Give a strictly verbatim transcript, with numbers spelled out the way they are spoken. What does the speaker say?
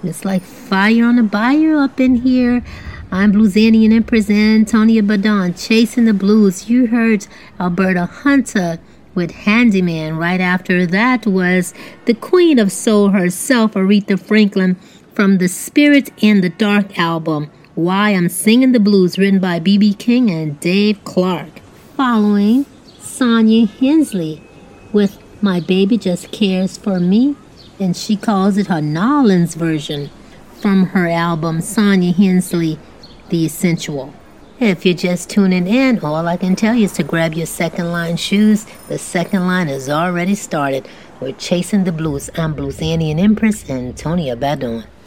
It's like fire on a bayou up in here. I'm Bluesanian Empress Antonia Badon, chasing the blues. You heard Alberta Hunter with Handyman. Right after that was the Queen of Soul herself, Aretha Franklin, from the Spirit in the Dark album, Why I'm Singing the Blues, written by B B King and Dave Clark. Following, Sonia Hensley with My Baby Just Cares for Me, and she calls it her Nolans version from her album Sonia Hensley, The Essential. If you're just tuning in, all I can tell you is to grab your second line shoes. The second line has already started. We're chasing the blues. I'm Bluesanian Empress Antonia Badon.